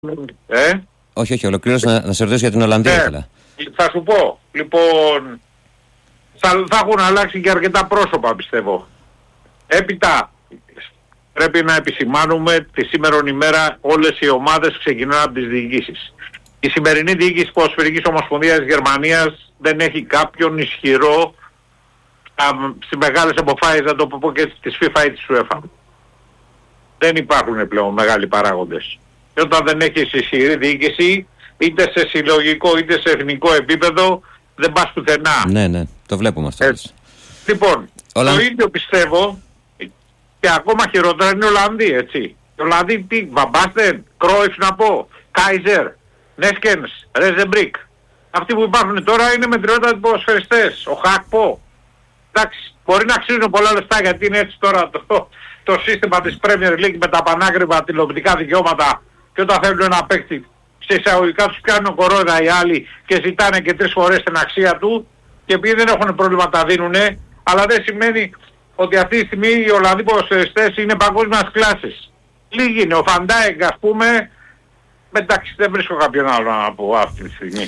Όχι, ολοκλήρωσα να σε ρωτήσω για την Ολλανδία ήθελα. Θα σου πω. Λοιπόν, θα έχουν αλλάξει και αρκετά πρόσωπα, πιστεύω. Έπειτα, πρέπει να επισημάνουμε τη σήμερον ημέρα όλες οι ομάδες ξεκινούν από τις διοικήσεις. Η σημερινή διοίκηση της Ποδοσφαιρικής Ομοσπονδίας της Γερμανίας δεν έχει κάποιον ισχυρό στις μεγάλες αποφάσεις, να το πω και της FIFA ή της UEFA. Δεν υπάρχουν πλέον μεγάλοι παράγοντες. Και όταν δεν έχεις ισχυρή διοίκηση, είτε σε συλλογικό είτε σε εθνικό επίπεδο, δεν πας πουθενά. Ναι, το βλέπουμε αυτό. Λοιπόν, το ίδιο πιστεύω και ακόμα χειρότερα είναι οι Ολλανδοί, έτσι. Οι Ολλανδοί τι, Βαμπάστεν, Κρόιφ να πω, Κάιζερ, Νέσκενς, Ρέζεμπρικ. Αυτοί που υπάρχουν τώρα είναι μετριότατοι ποδοσφαιριστές. Ο Χακπό. Εντάξει, μπορεί να αξίζουν πολλά λεφτά γιατί είναι έτσι τώρα το σύστημα της Premier League με τα πανάκριβα τηλεοπτικά δικαιώματα και όταν θέλουν ένα παίκτη σε εισαγωγικά τους πιάνουν κορώνα οι άλλοι και ζητάνε και 3 φορές την αξία του και επειδή δεν έχουν πρόβλημα τα δίνουνε, αλλά δεν σημαίνει ότι αυτή τη στιγμή οι Ολλανδοί ποδοσφαιριστές είναι παγκόσμιας κλάσης. Λίγοι είναι, ο Φαντάικ ας πούμε, εντάξει δεν βρίσκω κάποιον άλλο να πω αυτή τη στιγμή.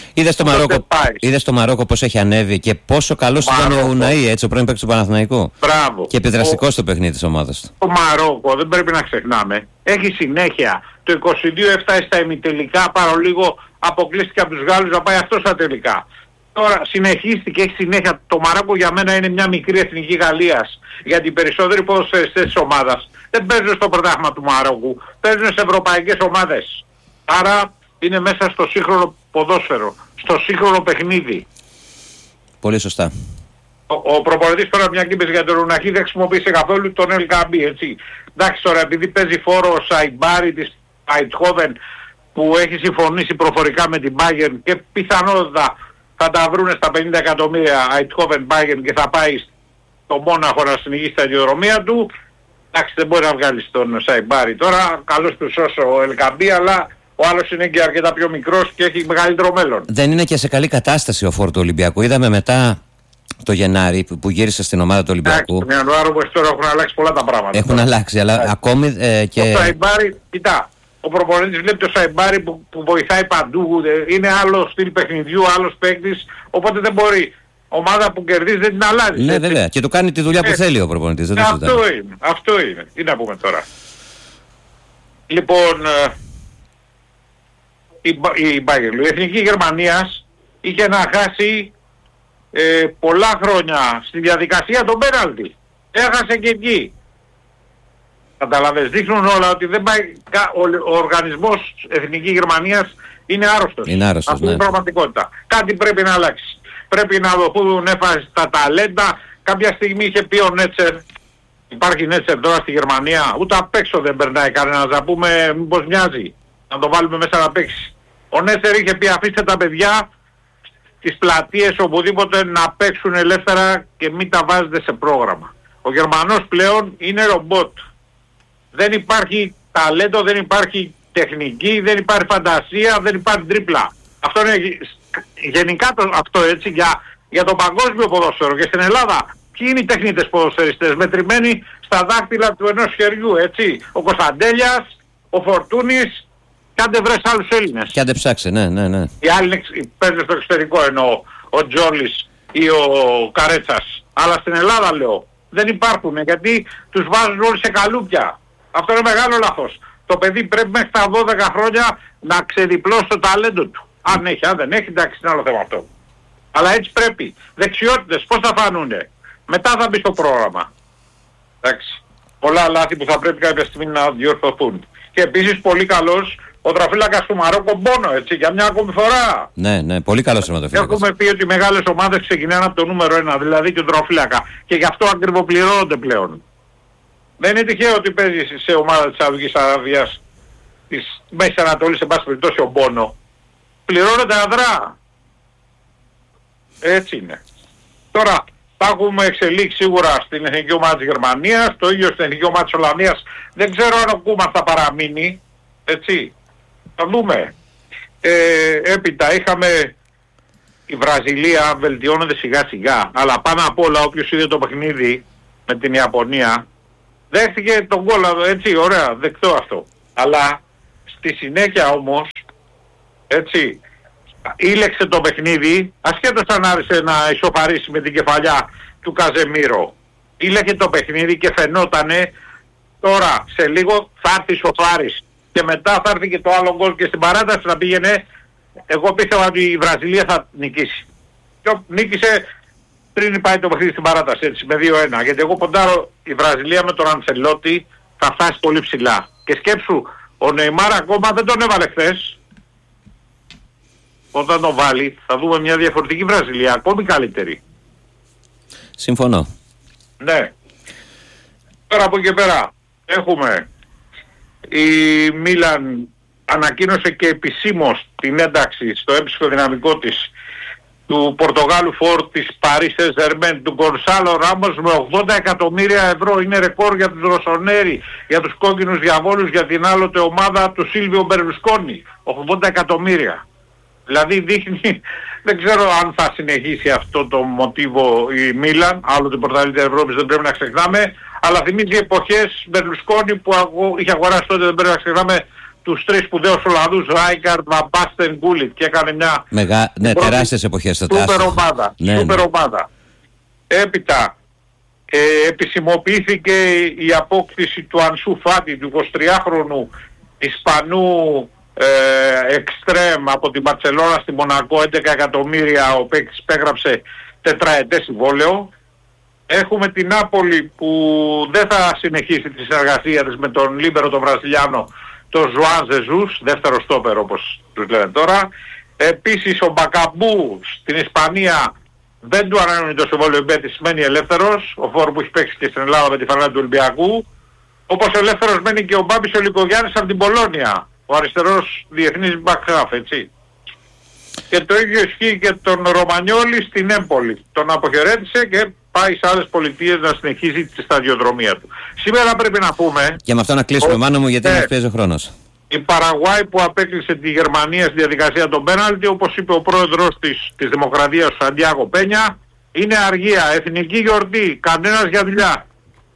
Είδες το Μαρόκο πώς έχει ανέβει και πόσο καλός ήταν ο Ουναΐ, έτσι, ο πρώην παίκτης του Παναθηναϊκού. Μπράβο. Και επιδραστικός στο παιχνίδι της ομάδας του. Το Μαρόκο, δεν πρέπει να ξεχνάμε, έχει συνέχεια. Το 22 έφτασε στα ημιτελικά, παρολίγο αποκλείστηκε από τους Γάλλους να πάει αυτό στα τελικά. Τώρα συνεχίστηκε, έχει συνέχεια. Το Μαρόκο για μένα είναι μια μικρή εθνική Γαλλίας. Γιατί οι περισσότεροι ποδοσφαιριστές της ομάδας δεν παίζουν στο πρωτάθλημα του Μαρόκου, παίζουν σε ευρωπαϊκές ομάδες. Άρα είναι μέσα στο σύγχρονο ποδόσφαιρο, στο σύγχρονο παιχνίδι. Πολύ σωστά. Ο προπονητής τώρα, μια και είπες για τον Ρουναχή, δεν χρησιμοποίησε καθόλου τον Ελκαμπή, έτσι. Εντάξει τώρα, επειδή παίζει φόρο ο Σαϊμπάρι της Αιτχόβεν που έχει συμφωνήσει προφορικά με την Bayern και πιθανότατα θα τα βρούνε στα 50 εκατομμύρια Αιτχόβεν Bayern και θα πάει στο Μόναχο να συνεχίσει τα ιδιοδρομία του. Εντάξει, δεν μπορεί να βγάλει τον Σαϊμπάρι τώρα, καλώς του σώσει ο Ελκαμπή, αλλά ο άλλος είναι και αρκετά πιο μικρός και έχει μεγαλύτερο μέλλον. Δεν είναι και σε καλή κατάσταση ο φόρ του Ολυμπιακού. Είδαμε μετά το Γενάρη που γύρισε στην ομάδα του Ολυμπιακού. Εντάξει, τον Ιανουάριο που τώρα έχουν αλλάξει πολλά τα πράγματα. Έχουν αλλάξει, αλλά ακόμη και... Ο Σαϊμπάρι, κοιτά, ο προπονητής βλέπει το Σαϊμπάρι που βοηθάει παντού, είναι άλλο στυλ παιχνιδιού, άλλος παίκτης, οπότε δεν μπορεί. Ομάδα που κερδίζει δεν την αλλάζει. Ναι, βέβαια. Και του κάνει τη δουλειά που θέλει ο προπονητής. Αυτό είναι. Τι να πούμε τώρα. Λοιπόν, η Εθνική Γερμανίας είχε να χάσει πολλά χρόνια στη διαδικασία των πέναλτι. Έχασε και εκεί. Καταλαβες, δείχνουν όλα ότι δεν πάει, ο οργανισμός Εθνική Γερμανίας είναι άρρωστος. Είναι άρρωστος, αυτή είναι η πραγματικότητα. Κάτι πρέπει να αλλάξει. Πρέπει να δοθούν έμφαση στα ταλέντα. Κάποια στιγμή είχε πει ο Νέτσερ, υπάρχει Νέτσερ τώρα στη Γερμανία, ούτε απ' έξω δεν περνάει κανένας, να πούμε μήπως μοιάζει, να το βάλουμε μέσα να παίξει. Ο Νέτσερ είχε πει αφήστε τα παιδιά στις πλατείες οπουδήποτε να παίξουν ελεύθερα και μην τα βάζετε σε πρόγραμμα. Ο Γερμανός πλέον είναι ρομπότ. Δεν υπάρχει ταλέντο, δεν υπάρχει τεχνική, δεν υπάρχει φαντασία, δεν υπάρχει τρίπλα. Αυτό είναι γενικά αυτό έτσι για το παγκόσμιο ποδόσφαιρο και στην Ελλάδα. Ποιοι είναι οι τεχνίτες ποδοσφαιριστές μετρημένοι στα δάχτυλα του ενός χεριού, έτσι. Ο Κωνσταντέλιας, ο Φορτούνης, και άντε βρες άλλους Έλληνες. Και άντε ψάξε, ναι. Οι άλλοι παίζουν στο εξωτερικό εννοώ, ο Τζόλης ή ο Καρέτσας. Αλλά στην Ελλάδα λέω, δεν υπάρχουν γιατί τους βάζουν όλοι σε καλούπια. Αυτό είναι μεγάλο λάθος. Το παιδί πρέπει μέχρι τα 12 χρόνια να ξεδιπλώσει το ταλέντο του. Αν έχει, αν δεν έχει, εντάξει, είναι άλλο θέμα αυτό. Αλλά έτσι πρέπει. Δεξιότητες, πώς θα φανούνε. Μετά θα μπει στο πρόγραμμα. Εντάξει. Πολλά λάθη που θα πρέπει κάποια στιγμή να διορθωθούν. Και επίσης πολύ καλός ο τραφύλακας του Μαρόκο Μπόνο, έτσι, για μια ακόμη φορά. Ναι, πολύ καλός τερματοφύλακας. Έχουμε πει ότι οι μεγάλες ομάδες ξεκινάνε από το νούμερο 1, δηλαδή και τον τραφύλακα. Και γι' αυτό ακριβοπληρώνονται πλέον. Δεν είναι τυχαίο ότι παίζει σε ομάδα της Σαουδικής Αραβίας, της Μέσης Ανατολής, σε πάση περιπτώσει ο Μπόνο. Πληρώνεται αδρά. Έτσι είναι. Τώρα θα έχουμε εξελίξει σίγουρα στην εθνική ομάδα της Γερμανίας, το ίδιο στην εθνική ομάδα της Ολλανδίας. Δεν ξέρω αν ο Κούμας θα παραμείνει. Έτσι. Θα δούμε. Έπειτα είχαμε η Βραζιλία βελτιώνεται σιγά σιγά. Αλλά πάνω απ' όλα όποιος είδε το παιχνίδι με την Ιαπωνία δέχτηκε τον γκολ, έτσι, ωραία, δεκτό αυτό. Αλλά Στη συνέχεια όμως, έτσι, ήλεξε το παιχνίδι, ασχέτως αν άρχισε να ισοφαρίσει με την κεφαλιά του Καζεμίρο. Ήλεγε το παιχνίδι και φαινότανε τώρα σε λίγο θα έρθει σοφάρις και μετά θα έρθει και το άλλο γκολ και στην παράταση να πήγαινε. Εγώ πίστευα ότι η Βραζιλία θα νικήσει. Και νίκησε πριν πάει το παιχνίδι στην παράταση, έτσι, με 2-1. Γιατί εγώ ποντάρω η Βραζιλία με τον Αντσελότη θα φτάσει πολύ ψηλά. Και σκέψου, ο Νεϊμάρ ακόμα δεν τον έβαλε χθες. Όταν τον βάλει θα δούμε μια διαφορετική Βραζιλία, ακόμη καλύτερη. Συμφωνώ. Ναι. Τώρα από εκεί πέρα έχουμε η Μίλαν ανακοίνωσε και επισήμως την ένταξη στο έμψυχο δυναμικό της του Πορτογάλου φορ της Paris Saint-Germain, του Γκονσάλο Ράμος, με 80 εκατομμύρια ευρώ. Είναι ρεκόρ για τους Ροσονέρι, για τους κόκκινους διαβόλους, για την άλλοτε ομάδα του Σίλβιο Μπερλουσκόνη. 80 εκατομμύρια. Δηλαδή δείχνει, δεν ξέρω αν θα συνεχίσει αυτό το μοτίβο η Μίλαν, άλλοτε πρωταθλήτρια Ευρώπης δεν πρέπει να ξεχνάμε, αλλά θυμίζει εποχές Μπερλουσκόνη που είχε αγοράσει τότε, δεν πρέπει να ξεχνάμε, τους τρεις σπουδαίους Ολλανδούς, Ράικαρντ, Βαμπάστεν, Γκούλιτ, και έκανε μια τεράστιες εποχές στο σούπερ ομάδα. Σούπερ ομάδα. Έπειτα επισημοποιήθηκε η απόκτηση του Ανσού Φάτι, του 23χρονου Ισπανού εξτρέμ από την Μπαρτσελώνα στη Μονακό, 11 εκατομμύρια, ο παίκτης υπέγραψε τετραετές συμβόλαιο. Έχουμε την Νάπολη που δεν θα συνεχίσει τη συνεργασία της με τον Λίμπερο τον Βραζιλιάνο, τον Ζουάν Ζεζούς, δεύτερο στόπερ όπως τους λένε τώρα. Επίσης ο Μπακαμπού στην Ισπανία δεν του ανανεώνει το συμβόλαιο εμπέτης, μένει ελεύθερος, ο φόρ που έχει παίξει και στην Ελλάδα με τη φανέλα του Ολυμπιακού. Όπως ελεύθερος μένει και ο Μπάμπης ο Λικογιάννης από την Πολώνια, ο αριστερός διεθνής μπακχάφ, έτσι. Και το ίδιο ισχύει και τον Ρωμανιόλη στην Έμπολη. Τον αποχαιρέτησε και πάει σε άλλες πολιτείες να συνεχίσει τη σταδιοδρομία του. Σήμερα πρέπει να πούμε... Και με αυτό να κλείσουμε, Μάνο μου, γιατί μας πιέζει ο χρόνος. Η Παραγουάη που απέκλεισε τη Γερμανία στη διαδικασία των πέναλτι, όπως είπε ο πρόεδρος της Δημοκρατίας, ο Σαντιάγο Πένια, είναι αργία, εθνική γιορτή, κανένας για δουλειά.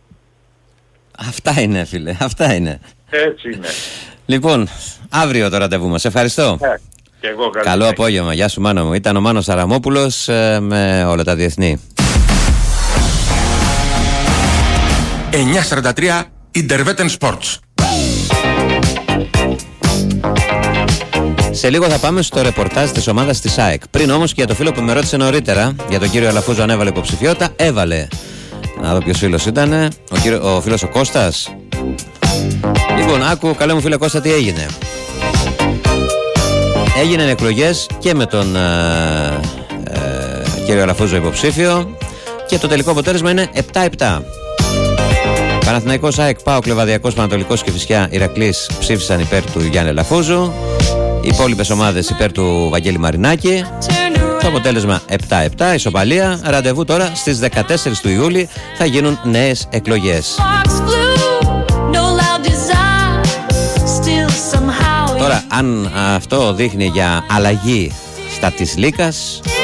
Αυτά είναι, φίλε, αυτά είναι. Έτσι είναι. Λοιπόν, αύριο το ραντεβού μας. Ευχαριστώ. Και εγώ, καλό απόγευμα. Γεια σου, Μάνο μου. Ήταν ο Μάνος Αραμόπουλος με όλα τα διεθνή. 9:43 Interveten Sports. Σε λίγο θα πάμε στο ρεπορτάζ της ομάδας της ΑΕΚ. Πριν όμως, και για το φίλο που με ρώτησε νωρίτερα, για τον κύριο Αλαφούζο αν έβαλε υποψηφιότητα, έβαλε. Να δω ποιος φίλος ήταν. Ο φίλος ο Κώστας. Λοιπόν, άκου, καλέ μου φίλε Κώστα, τι έγινε. Έγιναν εκλογές και με τον κύριο Αλαφούζο υποψήφιο και το τελικό αποτέλεσμα είναι 7-7. Παναθηναϊκός, ΑΕΚ, ΠΑΟΚ, Λεβαδιακός, Πανατολικός και Φυσιά Ηρακλής ψήφισαν υπέρ του Γιάννη Αλαφούζου. Οι υπόλοιπες ομάδες υπέρ του Βαγγέλη Μαρινάκη. Το αποτέλεσμα 7-7, ισοπαλία. Ραντεβού τώρα στις 14 του Ιούλη θα γίνουν νέες εκλογές. Τώρα, αν αυτό δείχνει για αλλαγή στα της Λίκας,